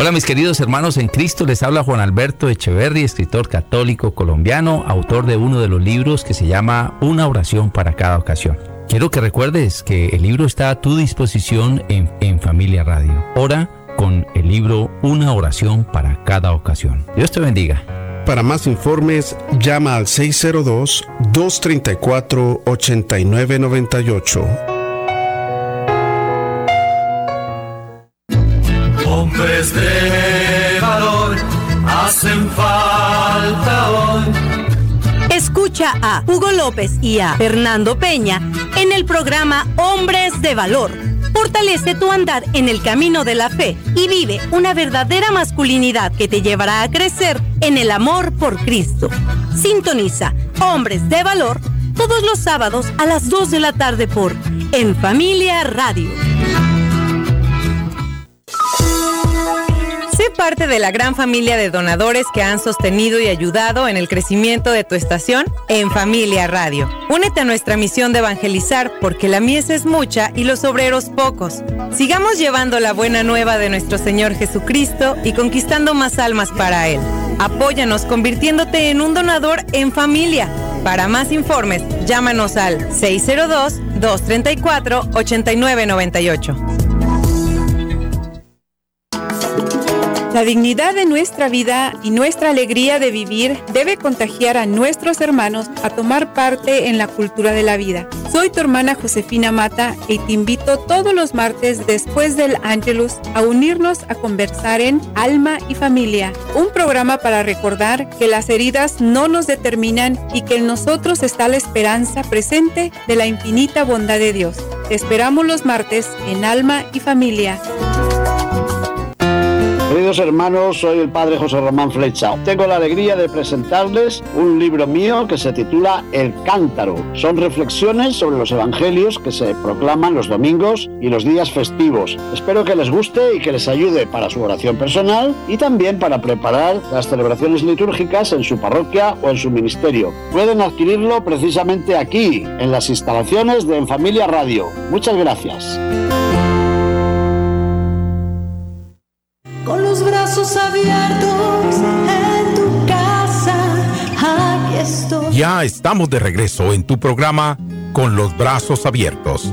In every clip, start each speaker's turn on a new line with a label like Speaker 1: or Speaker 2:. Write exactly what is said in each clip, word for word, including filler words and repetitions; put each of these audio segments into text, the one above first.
Speaker 1: Hola mis queridos hermanos en Cristo, les habla Juan Alberto Echeverry, escritor católico colombiano, autor de uno de los libros que se llama Una oración para cada ocasión. Quiero que recuerdes que el libro está a tu disposición en, en Familia Radio. Ora con el libro Una oración para cada ocasión. Dios te bendiga.
Speaker 2: Para más informes, llama al seis cero dos, dos tres cuatro, ocho nueve nueve ocho.
Speaker 3: Hombres de valor hacen falta hoy.
Speaker 4: Escucha a Hugo López y a Fernando Peña en el programa Hombres de Valor. Fortalece tu andar en el camino de la fe y vive una verdadera masculinidad que te llevará a crecer en el amor por Cristo. Sintoniza Hombres de Valor todos los sábados a las dos de la tarde por En Familia Radio. Sé parte de la gran familia de donadores que han sostenido y ayudado en el crecimiento de tu estación En Familia Radio. Únete a nuestra misión de evangelizar porque la mies es mucha y los obreros pocos. Sigamos llevando la buena nueva de nuestro Señor Jesucristo y conquistando más almas para Él. Apóyanos convirtiéndote en un donador en familia. Para más informes, llámanos al seis cero dos, dos tres cuatro, ocho nueve nueve ocho.
Speaker 5: La dignidad de nuestra vida y nuestra alegría de vivir debe contagiar a nuestros hermanos a tomar parte en la cultura de la vida. Soy tu hermana Josefina Mata y te invito todos los martes después del Ángelus a unirnos a conversar en Alma y Familia, un programa para recordar que las heridas no nos determinan y que en nosotros está la esperanza presente de la infinita bondad de Dios. Te esperamos los martes en Alma y Familia.
Speaker 6: Queridos hermanos, soy el padre José Román Flecha. Tengo la alegría de presentarles un libro mío que se titula El Cántaro. Son reflexiones sobre los evangelios que se proclaman los domingos y los días festivos. Espero que les guste y que les ayude para su oración personal y también para preparar las celebraciones litúrgicas en su parroquia o en su ministerio. Pueden adquirirlo precisamente aquí, en las instalaciones de En Familia Radio. Muchas gracias.
Speaker 3: Con los brazos abiertos en tu casa, aquí estoy.
Speaker 7: Ya estamos de regreso en tu programa Con los brazos abiertos.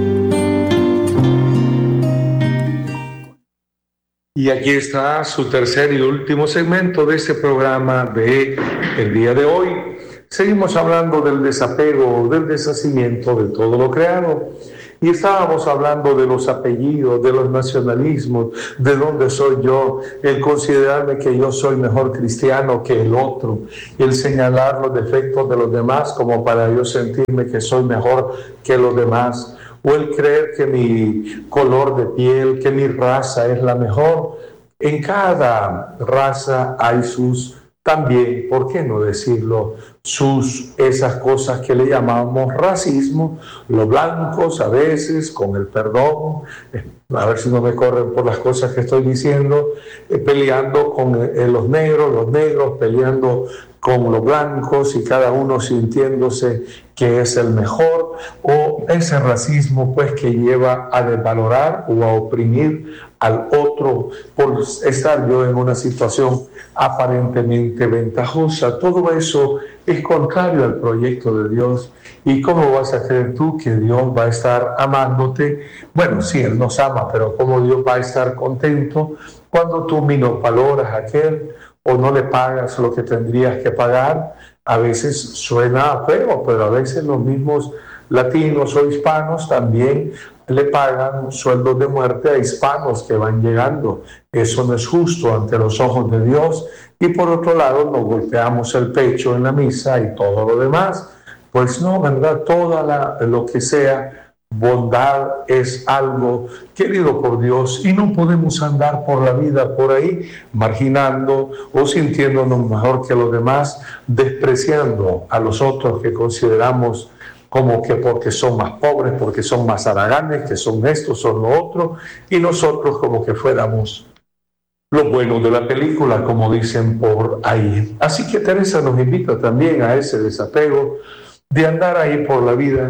Speaker 8: Y aquí está su tercer y último segmento de este programa de el día de hoy. Seguimos hablando del desapego, del deshacimiento de todo lo creado. Y estábamos hablando de los apellidos, de los nacionalismos, de dónde soy yo, el considerarme que yo soy mejor cristiano que el otro, el señalar los defectos de los demás como para yo sentirme que soy mejor que los demás, o el creer que mi color de piel, que mi raza es la mejor. En cada raza hay sus, también, ¿por qué no decirlo?, sus, esas cosas que le llamamos racismo, los blancos a veces, con el perdón, eh, a ver si no me corren por las cosas que estoy diciendo, eh, peleando con eh, los negros, los negros peleando con los blancos y cada uno sintiéndose que es el mejor, o ese racismo pues que lleva a desvalorar o a oprimir al otro por estar yo en una situación aparentemente ventajosa. Todo eso es contrario al proyecto de Dios. ¿Y cómo vas a creer tú que Dios va a estar amándote? Bueno, sí, Él nos ama, pero ¿cómo Dios va a estar contento cuando tú minusvaloras a aquel o no le pagas lo que tendrías que pagar? A veces suena feo, pero a veces los mismos latinos o hispanos también le pagan sueldos de muerte a hispanos que van llegando. Eso no es justo ante los ojos de Dios. Y por otro lado, nos golpeamos el pecho en la misa y todo lo demás. Pues no, ¿verdad? Toda la, lo que sea bondad es algo querido por Dios y no podemos andar por la vida por ahí marginando o sintiéndonos mejor que los demás, despreciando a los otros que consideramos como que porque son más pobres, porque son más haraganes, que son esto, son lo otro, y nosotros como que fuéramos lo bueno de la película, como dicen por ahí. Así que Teresa nos invita también a ese desapego de andar ahí por la vida,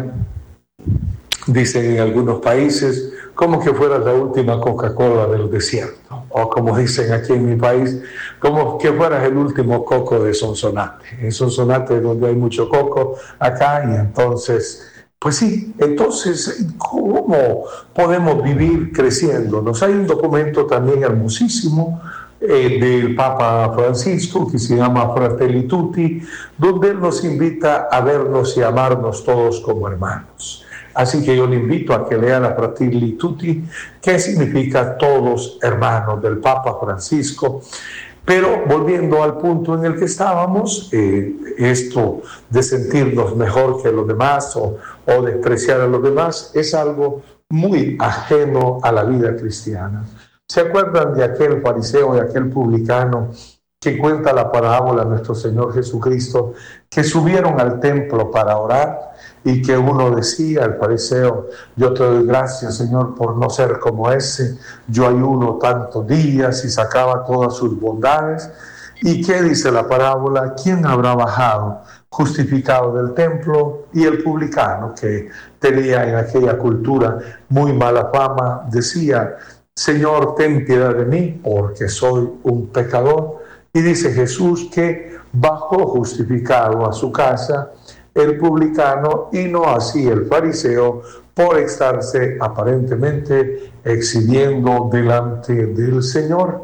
Speaker 8: dicen en algunos países, como que fuera la última Coca-Cola del desierto. o como dicen aquí en mi país, como que fueras el último coco de Sonsonate. En Sonsonate es donde hay mucho coco acá, y entonces, pues sí, entonces, ¿cómo podemos vivir creciéndonos? Hay un documento también hermosísimo eh, del Papa Francisco que se llama Fratelli Tutti, donde él nos invita a vernos y amarnos todos como hermanos. Así que yo le invito a que lea la Fratelli Tutti, que significa todos hermanos, del Papa Francisco. Pero volviendo al punto en el que estábamos, eh, esto de sentirnos mejor que los demás o, o despreciar a los demás es algo muy ajeno a la vida cristiana. ¿Se acuerdan de aquel fariseo y aquel publicano que cuenta la parábola de nuestro Señor Jesucristo, que subieron al templo para orar y que uno decía, el fariseo: yo te doy gracias, Señor, por no ser como ese, yo ayuno tantos días, y sacaba todas sus bondades? ¿Y qué dice la parábola? ¿Quién habrá bajado justificado del templo? Y el publicano, que tenía en aquella cultura muy mala fama, decía: Señor, ten piedad de mí, porque soy un pecador. Y dice Jesús que bajó justificado a su casa el publicano, y no así el fariseo, por estarse aparentemente exhibiendo delante del Señor.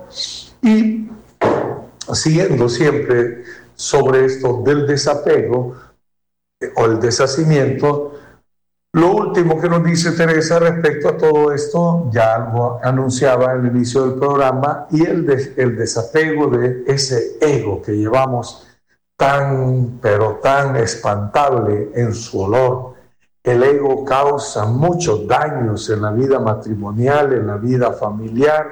Speaker 8: Y siguiendo siempre sobre esto del desapego o el deshacimiento, lo último que nos dice Teresa respecto a todo esto, ya algo anunciaba al inicio del programa, y el, de, el desapego de ese ego que llevamos tan, pero tan espantable en su olor. El ego causa muchos daños en la vida matrimonial, en la vida familiar,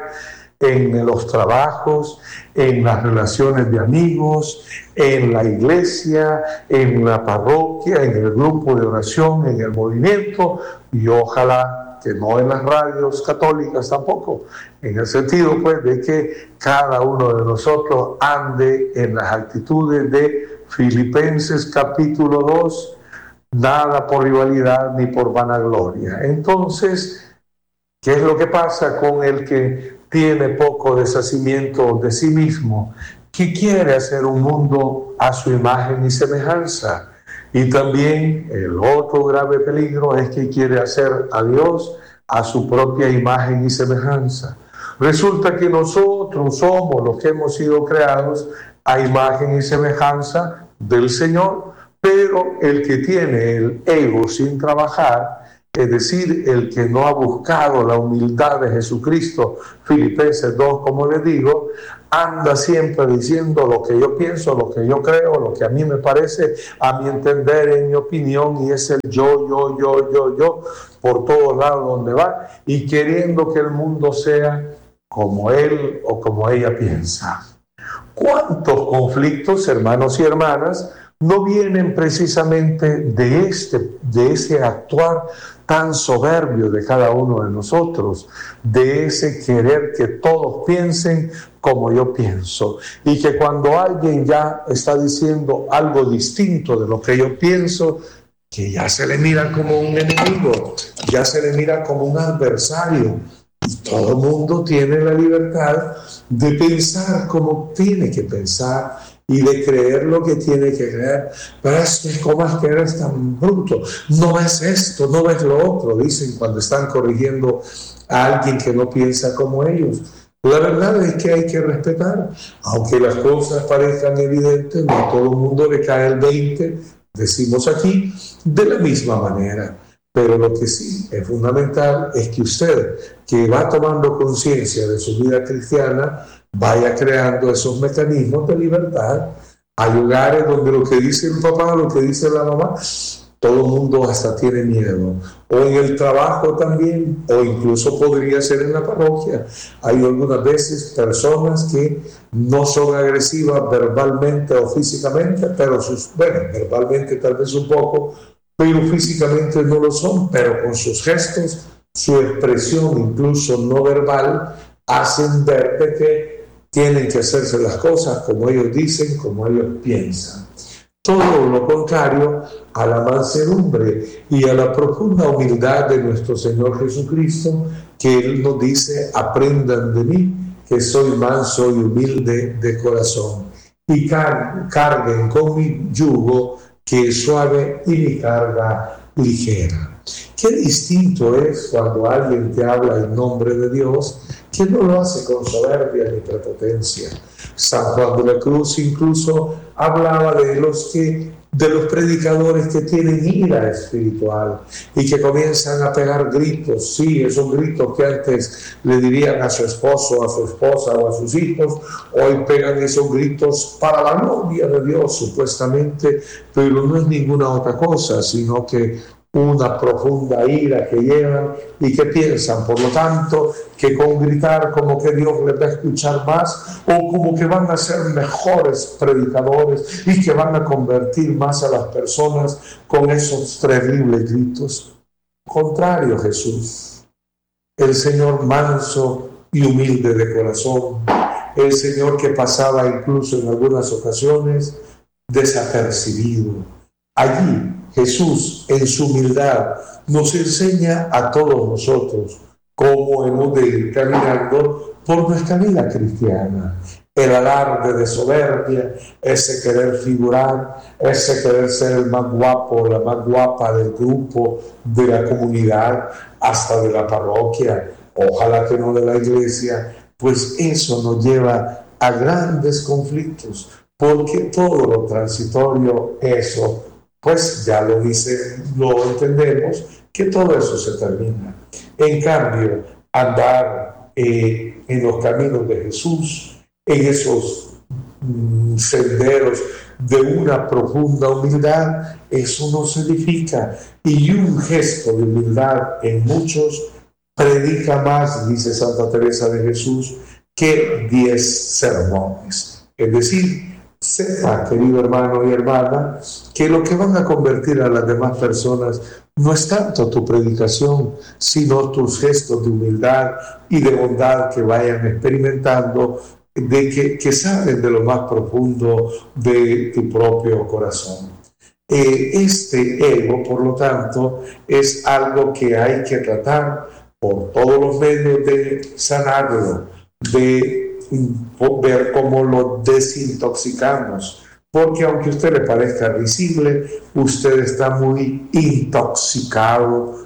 Speaker 8: en los trabajos, en las relaciones de amigos, en la iglesia, en la parroquia, en el grupo de oración, en el movimiento, y ojalá que no en las radios católicas tampoco, en el sentido pues de que cada uno de nosotros ande en las actitudes de Filipenses capítulo dos, nada por rivalidad ni por vanagloria. Entonces, ¿qué es lo que pasa con el que tiene poco deshacimiento de sí mismo, que quiere hacer un mundo a su imagen y semejanza? Y también el otro grave peligro es que quiere hacer a Dios a su propia imagen y semejanza. Resulta que nosotros somos los que hemos sido creados a imagen y semejanza del Señor, pero el que tiene el ego sin trabajar, es decir, el que no ha buscado la humildad de Jesucristo, Filipenses dos, como les digo, anda siempre diciendo lo que yo pienso, lo que yo creo, lo que a mí me parece, a mi entender, en mi opinión, y es el yo, yo, yo, yo, yo, por todos lados donde va, y queriendo que el mundo sea como él o como ella piensa. ¿Cuántos conflictos, hermanos y hermanas, no vienen precisamente de este, de ese actuar tan soberbio de cada uno de nosotros, de ese querer que todos piensen como yo pienso, y que cuando alguien ya está diciendo algo distinto de lo que yo pienso, que ya se le mira como un enemigo, ya se le mira como un adversario, y todo el mundo tiene la libertad de pensar como tiene que pensar y de creer lo que tiene que creer. Pero es que ¿cómo es que eres tan bruto? No ves esto, no ves lo otro, dicen cuando están corrigiendo a alguien que no piensa como ellos. La verdad es que hay que respetar, aunque las cosas parezcan evidentes, no a todo el mundo le cae el veinte, decimos aquí, de la misma manera. Pero lo que sí es fundamental es que usted, que va tomando conciencia de su vida cristiana, vaya creando esos mecanismos de libertad. Hay lugares donde lo que dice el papá, lo que dice la mamá, todo el mundo hasta tiene miedo. O en el trabajo también, o incluso podría ser en la parroquia. Hay algunas veces personas que no son agresivas verbalmente o físicamente, pero sus, bueno, verbalmente tal vez un poco, pero físicamente no lo son, pero con sus gestos, su expresión incluso no verbal, hacen verte que tienen que hacerse las cosas como ellos dicen, como ellos piensan. Todo lo contrario a la mansedumbre y a la profunda humildad de nuestro Señor Jesucristo, que Él nos dice: aprendan de mí, que soy manso y humilde de corazón, y car- carguen con mi yugo, que es suave, y mi carga ligera. Qué distinto es cuando alguien te habla en nombre de Dios, que no lo hace con soberbia ni prepotencia. San Juan de la Cruz incluso hablaba de los que de los predicadores que tienen ira espiritual y que comienzan a pegar gritos, sí, esos gritos que antes le dirían a su esposo, a su esposa o a sus hijos, hoy pegan esos gritos para la gloria de Dios supuestamente, pero no es ninguna otra cosa, sino que una profunda ira que llevan y que piensan, por lo tanto, que con gritar como que Dios les va a escuchar más, o como que van a ser mejores predicadores y que van a convertir más a las personas con esos terribles gritos. Contrario, Jesús, el Señor manso y humilde de corazón, el Señor que pasaba incluso en algunas ocasiones desapercibido. Allí Jesús, en su humildad, nos enseña a todos nosotros cómo hemos de ir caminando por nuestra vida cristiana. El alarde de soberbia, ese querer figurar, ese querer ser el más guapo, la más guapa del grupo, de la comunidad, hasta de la parroquia, ojalá que no de la iglesia, pues eso nos lleva a grandes conflictos, porque todo lo transitorio, eso pues ya lo dice, lo entendemos, que todo eso se termina. En cambio, andar eh, en los caminos de Jesús, en esos mm, senderos de una profunda humildad, eso nos edifica. Y un gesto de humildad en muchos predica más, dice Santa Teresa de Jesús, que diez sermones. Es decir, sepa, querido hermano y hermana, que lo que van a convertir a las demás personas no es tanto tu predicación, sino tus gestos de humildad y de bondad que vayan experimentando, de que, que salen de lo más profundo de tu propio corazón. Eh, este ego, por lo tanto, es algo que hay que tratar por todos los medios de sanarlo, de ver cómo lo desintoxicamos, porque aunque a usted le parezca visible, usted está muy intoxicado,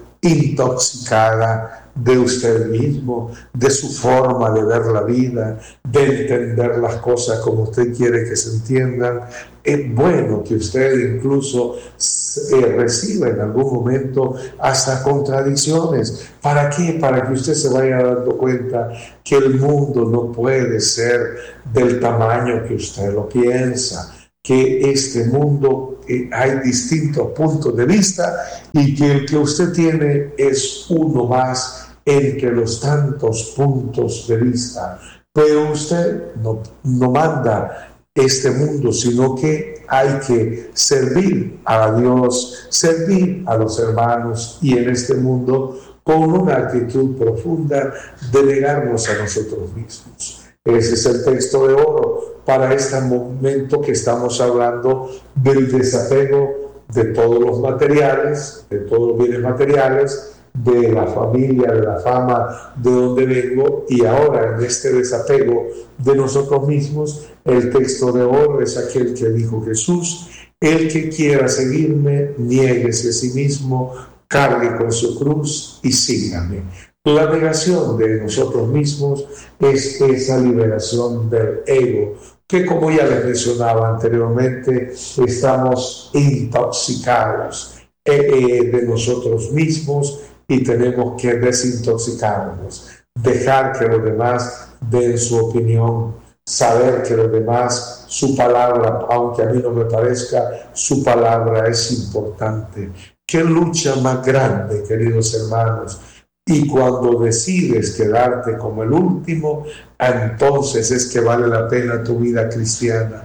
Speaker 8: intoxicada de usted mismo, de su forma de ver la vida, de entender las cosas como usted quiere que se entiendan. Es bueno que usted incluso eh, reciba en algún momento hasta contradicciones. ¿Para qué? Para que usted se vaya dando cuenta que el mundo no puede ser del tamaño que usted lo piensa, que este mundo eh, hay distintos puntos de vista y que el que usted tiene es uno más entre los tantos puntos de vista. Pero usted no, no manda este mundo, sino que hay que servir a Dios, servir a los hermanos y en este mundo con una actitud profunda de negarnos a nosotros mismos. Ese es el texto de oro para este momento que estamos hablando del desapego de todos los materiales, de todos los bienes materiales, de la familia, de la fama, de donde vengo, y ahora en este desapego de nosotros mismos, el texto de oro es aquel que dijo Jesús: el que quiera seguirme, niéguese a sí mismo, cargue con su cruz y sígame. La negación de nosotros mismos es esa liberación del ego, que como ya les mencionaba anteriormente, estamos intoxicados eh, eh, de nosotros mismos y tenemos que desintoxicarnos, dejar que los demás den su opinión, saber que los demás, su palabra, aunque a mí no me parezca, su palabra es importante. Qué lucha más grande, queridos hermanos. Y cuando decides quedarte como el último, entonces es que vale la pena tu vida cristiana.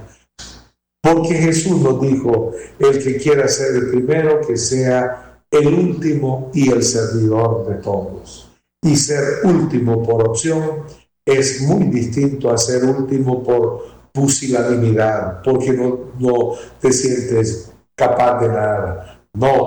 Speaker 8: Porque Jesús nos dijo: el que quiera ser el primero, que sea el último y el servidor de todos. Y ser último por opción es muy distinto a ser último por pusilanimidad, porque no, no te sientes capaz de nada. No,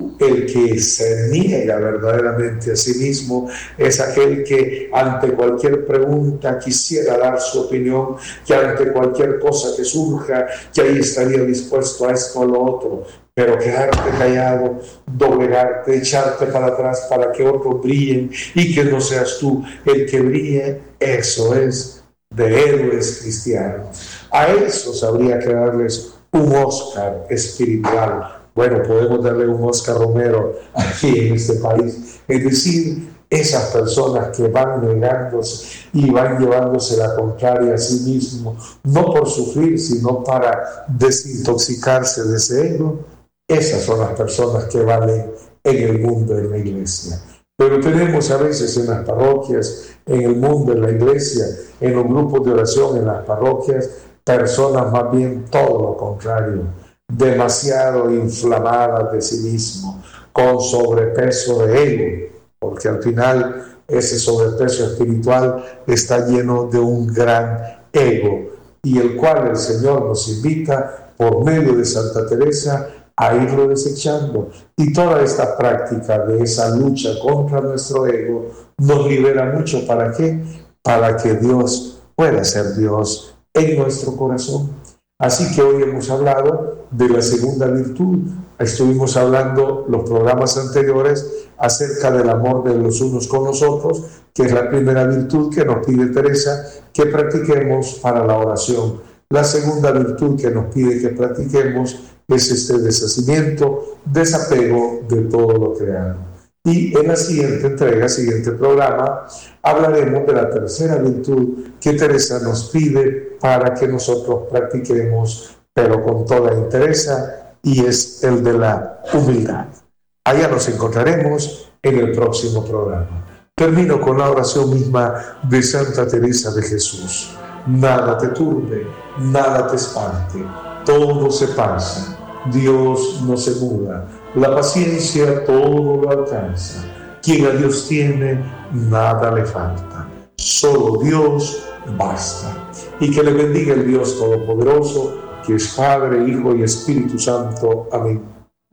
Speaker 8: El que se niega verdaderamente a sí mismo es aquel que ante cualquier pregunta quisiera dar su opinión, que ante cualquier cosa que surja, que ahí estaría dispuesto a esto o lo otro, pero quedarte callado, doblegarte, echarte para atrás para que otros brillen y que no seas tú el que brille, eso es de héroes cristianos. A esos habría que darles un Oscar espiritual. Bueno, podemos darle un Oscar Romero aquí en este país. Es decir, esas personas que van negándose y van llevándose la contraria a sí mismos, no por sufrir, sino para desintoxicarse de ese ego, esas son las personas que valen en el mundo, en la iglesia. Pero tenemos a veces en las parroquias, en el mundo, en la iglesia, en los grupos de oración, en las parroquias, personas más bien todo lo contrario, demasiado inflamadas de sí mismo, con sobrepeso de ego, porque al final ese sobrepeso espiritual está lleno de un gran ego, y el cual el Señor nos invita por medio de Santa Teresa a irlo desechando. Y toda esta práctica de esa lucha contra nuestro ego nos libera mucho. ¿Para qué? Para que Dios pueda ser Dios en nuestro corazón. Así que hoy hemos hablado de la segunda virtud. Estuvimos hablando los programas anteriores acerca del amor de los unos con los otros, que es la primera virtud que nos pide Teresa que practiquemos para la oración. La segunda virtud que nos pide que practiquemos es este deshacimiento, desapego de todo lo creado. Y en la siguiente entrega, siguiente programa, hablaremos de la tercera virtud que Teresa nos pide para que nosotros practiquemos, pero con toda entereza, y es el de la humildad. Allá nos encontraremos en el próximo programa. Termino con la oración misma de Santa Teresa de Jesús. Nada te turbe, nada te espante, todo se pasa, Dios no se muda, la paciencia todo lo alcanza, quien a Dios tiene, nada le falta, solo Dios basta. Y que le bendiga el Dios Todopoderoso, que es Padre, Hijo y Espíritu Santo. Amén.